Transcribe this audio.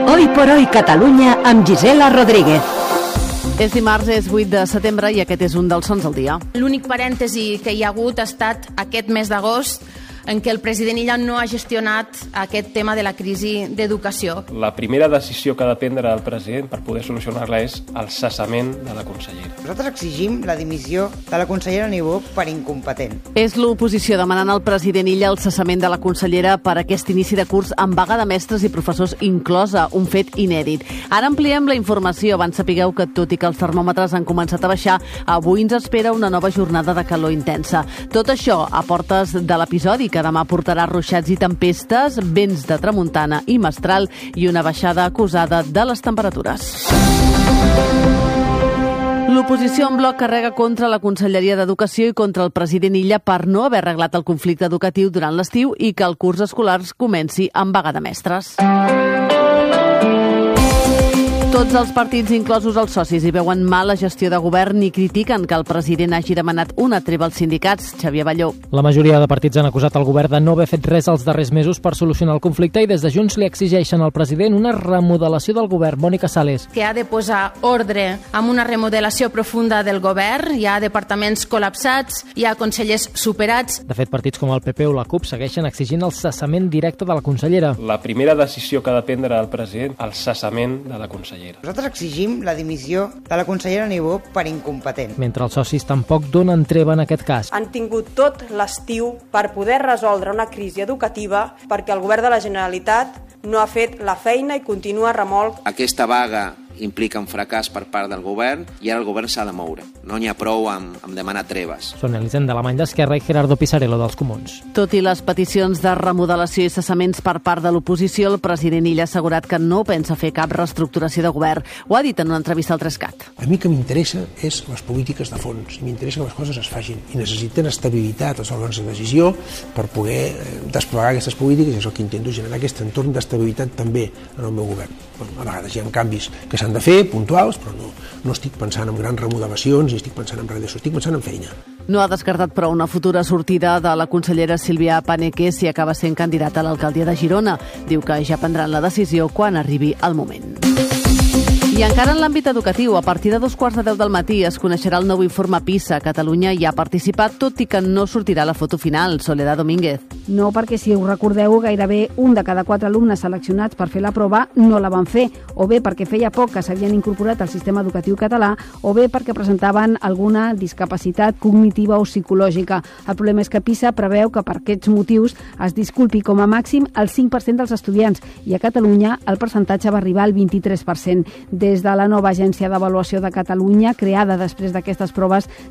Hoy por hoy Catalunya amb Gisela Rodríguez. És dimarts, és 8 de setembre i aquest és un dels sons del dia. L'únic parèntesi que hi ha hagut ha estat aquest mes d'agost en què el president Illa no ha gestionat aquest tema de la crisi d'educació. La primera decisió que ha de prendre el president per poder solucionar-la és el cessament de la consellera. Nosaltres exigim la dimissió de la consellera Niubó per incompetent. És l'oposició demanant al president Illa el cessament de la consellera per aquest inici de curs amb vaga de mestres i professors inclosa, un fet inèdit. Ara ampliem la informació. Abans sapigueu que, tot i que els termòmetres han començat a baixar, avui ens espera una nova jornada de calor intensa. Tot això a portes de l'episodi que demà portarà ruixats i tempestes, vents de tramuntana i mestral i una baixada acusada de les temperatures. L'oposició en bloc carrega contra la Conselleria d'Educació i contra el president Illa per no haver arreglat el conflicte educatiu durant l'estiu i que el curs escolar comenci amb vaga de mestres. Tots els partits, inclosos els socis, hi veuen mal la gestió de govern i critiquen que el president hagi demanat una treva als sindicats. Xavier Balló. La majoria de partits han acusat el govern de no haver fet res els darrers mesos per solucionar el conflicte i des de Junts li exigeixen al president una remodelació del govern. Mònica Sales. Que ha de posar ordre amb una remodelació profunda del govern. Hi ha departaments col·lapsats, hi ha consellers superats. De fet, partits com el PP o la CUP segueixen exigint el cessament directe de la consellera. La primera decisió que ha de prendre el president, el cessament de la consellera. Nosaltres exigim la dimissió de la consellera Niubó per incompetent. Mentre els socis tampoc donen treva en aquest cas. Han tingut tot l'estiu per poder resoldre una crisi educativa perquè el govern de la Generalitat no ha fet la feina i continua remolc. Aquesta vaga implica un fracàs per part del govern i ara el govern s'ha de moure. No n'hi ha prou amb demanar treves. Són Elisenda de l'Alemany d'Esquerra i Gerardo Pisarello dels Comuns. Tot i les peticions de remodelació i cessaments per part de l'oposició, el president Illa ha assegurat que no pensa fer cap reestructuració de govern. Ho ha dit en una entrevista al 3CAT. A mi que m'interessa és les polítiques de fons. I m'interessa que les coses es facin. I necessiten estabilitat als òrgans de decisió per poder desplegar aquestes polítiques. I és el que intento, generar aquest entorn d'estabilitat també en el meu govern. A vegades hi ha canvis que s'han de fer, puntuals, però no estic pensant en grans remodelacions ni estic pensant en res d'això, estic pensant en feina. No ha descartat, però, una futura sortida de la consellera Sílvia Paneque si acaba sent candidata a l'alcaldia de Girona. Diu que ja prendran la decisió quan arribi el moment. I encara en l'àmbit educatiu, a partir de 2:15 del matí es coneixerà el nou informe PISA. Catalunya hi ha participat, tot i que no sortirà la foto final. Soledad Domínguez. No, perquè si us recordeu, gairebé un de cada 4 alumnes seleccionats per fer la prova no la van fer, o bé perquè feia poc que s'havien incorporat al sistema educatiu català, o bé perquè presentaven alguna discapacitat cognitiva o psicològica. El problema és que PISA preveu que per aquests motius es disculpi com a màxim el 5% dels estudiants i a Catalunya el percentatge va arribar al 23%. Des de la nova Agència d'Avaluació de Catalunya, creada després d'aquestes proves,